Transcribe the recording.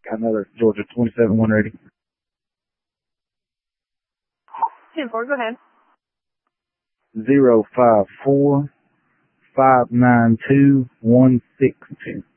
Got another Georgia 27-1 ready. 10-4, go ahead. 054-592-162.